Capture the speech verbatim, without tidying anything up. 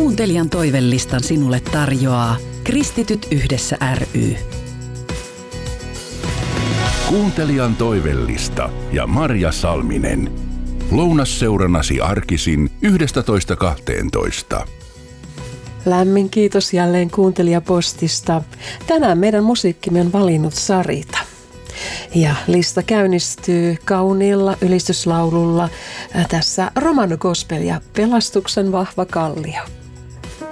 Kuuntelijan toivelistan sinulle tarjoaa Kristityt yhdessä ry. Kuuntelijan toivellista ja Marja Salminen. Lounasseurannasi arkisin yhdestätoista kahteentoista. Lämmin kiitos jälleen kuuntelijapostista. Tänään meidän musiikkimme on valinnut Sarita. Ja lista käynnistyy kauniilla ylistyslaululla tässä Romano Gospel ja Pelastuksen vahva kallio.